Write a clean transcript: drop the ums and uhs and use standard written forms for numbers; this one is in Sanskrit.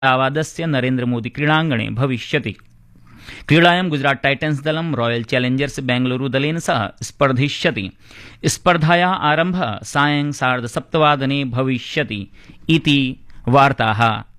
अहमदाबादस्य नरेन्द्रमोदी क्रीडाङ्गणे भविष्यति। क्रीडायां गुजरात टाइटन्स दलं रॉयल चैलेंजर्स बेंगलुरू दलेन सह स्पर्धिष्यति। स्पर्धायाः आरम्भः सायं 7:30 भविष्यति इति वार्ताः।